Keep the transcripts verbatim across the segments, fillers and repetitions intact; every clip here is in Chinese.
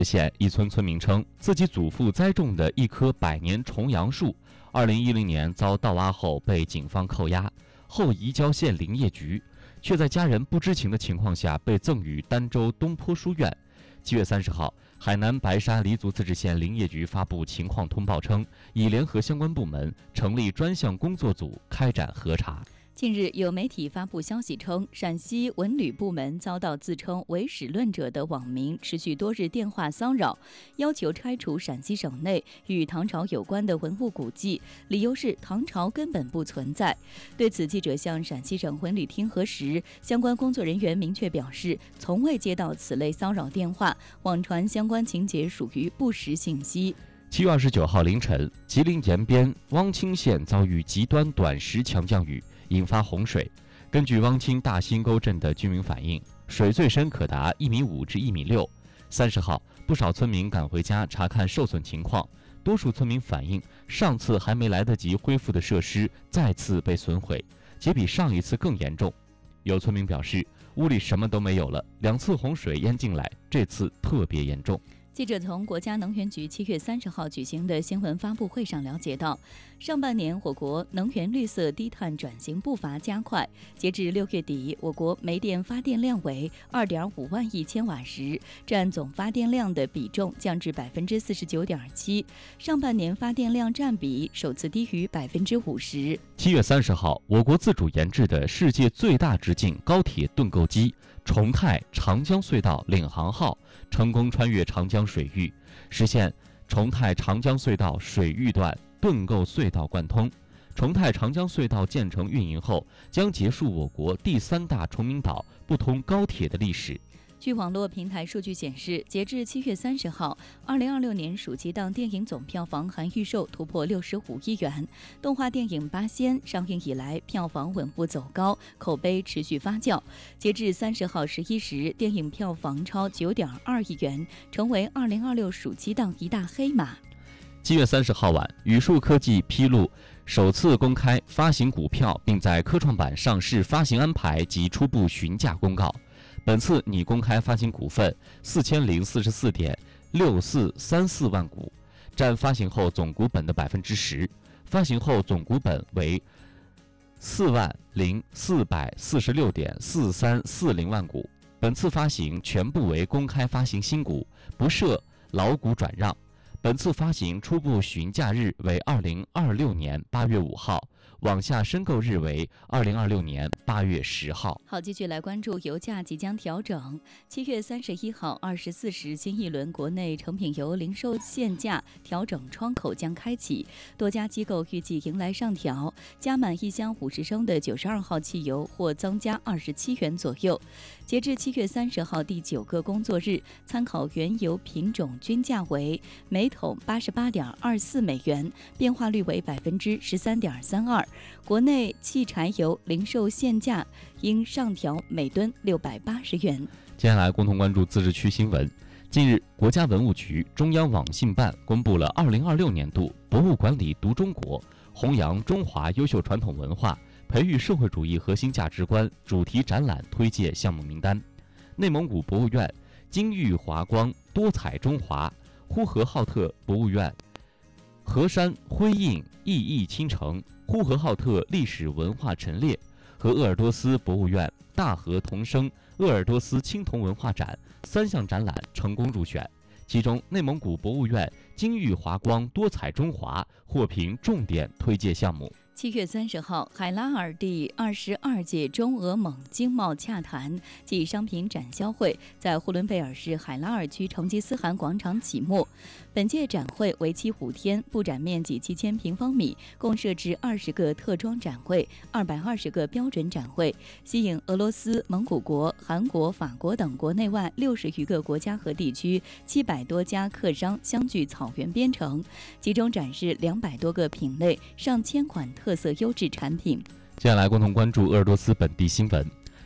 县一村村民称，自己祖父栽种的一棵百年重杨树，二零一零年遭盗挖后被警方扣押，后移交县林业局，却在家人不知情的情况下被赠予儋州东坡书院。七月三十号，海南白沙黎族自治县林业局发布情况通报称，已联合相关部门成立专项工作组开展核查。 近日，有媒体发布消息称，陕西文旅部门遭到自称为史论者的网民持续多日电话骚扰，要求拆除陕西省内与唐朝有关的文物古迹，理由是唐朝根本不存在。对此，记者向陕西省文旅厅核实，相关工作人员明确表示，从未接到此类骚扰电话，网传相关情节属于不实信息。 七月二十九号凌晨，吉林延边汪清县遭遇极端短时强降雨，引发洪水。根据汪清大新沟镇的居民反映，水最深可达一米五至一米六。三十号，不少村民赶回家查看受损情况，多数村民反映，上次还没来得及恢复的设施再次被损毁，且比上一次更严重。有村民表示，屋里什么都没有了，两次洪水淹进来，这次特别严重。 记者从国家能源局七月三十号举行的新闻发布会上了解到，上半年我国能源绿色低碳转型步伐加快，截至六月底，我国煤电发电量为 二点五万亿千瓦时，占总发电量的比重降至 百分之四十九点七， 上半年发电量占比首次低于 百分之五十。 七月三十号，我国自主研制的世界最大直径高铁盾构机重泰长江隧道领航号成功穿越长江水域，实现重泰长江隧道水域段盾构隧道贯通。重泰长江隧道建成运营后，将结束我国第三大崇明岛不通高铁的历史。 据网络平台数据显示，截至七月三十号，二零二六年暑期档电影总票房含预售突破六十五亿元。动画电影《八仙》上映以来，票房稳步走高，口碑持续发酵。截至三十号十一时，电影票房超九点二亿元，成为二零二六暑期档一大黑马。 七月三十号晚，宇树科技披露首次公开发行股票，并在科创板上市发行安排及初步询价公告。本次拟公开发行股份四千零四十四点六四三四万股，占发行后总股本的百分之十，发行后总股本为四万零四百四十六点四三四零万股。本次发行全部为公开发行新股，不设老股转让。本次发行初步询价日为二零二六年八月五号，网下申购日为二零二六年八月十号。 好，继续来关注油价即将调整。七月三十一号二十四时，新一轮国内成品油零售限价调整窗口将开启，多家机构预计迎来上调，加满一箱五十升的九十二号汽油或增加二十七元左右。截至七月三十号第九个工作日，参考原油品种均价为每桶八十八点二四美元，变化率为百分之十三点三二。国内汽柴油零售限价应上调每吨六百八十元。 接下来共同关注自治区新闻。近日，国家文物局、中央网信办公布了二零二六年度博物馆里读中国、弘扬中华优秀传统文化、培育社会主义核心价值观主题展览推介项目名单。内蒙古博物院金玉华光多彩中华、呼和浩特博物院河山辉映熠熠倾城呼和浩特历史文化陈列和鄂尔多斯博物院大河同声鄂尔多斯青铜文化展三项展览成功入选，其中内蒙古博物院金玉华光多彩中华获评重点推介项目。 七月三十号，海拉尔第二十二届中俄蒙经贸洽谈暨商品展销会在呼伦贝尔市海拉尔区成吉思汗广场启幕。本届展会为期五天，布展面积七千平方米，共设置二十个特装展会、二百二十个标准展会，吸引俄罗斯、蒙古国、韩国、法国等国内外六十余个国家和地区七百多家客商相聚草原边城，集中展示两百多个品类、上千款特色优质产品。 接下来共同关注鄂尔多斯本地新闻。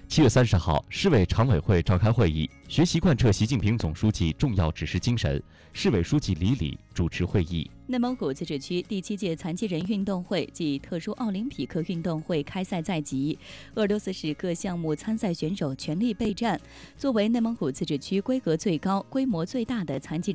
七月三十号，市委常委会召开会议，学习贯彻习近平总书记重要指示精神。市委书记李礼主持会议。 内蒙古自治区第七届残疾人运动会暨特殊奥林匹克运动会开赛在即，鄂尔多斯市各项目参赛选手全力备战。作为内蒙古自治区规格最高、规模最大的残疾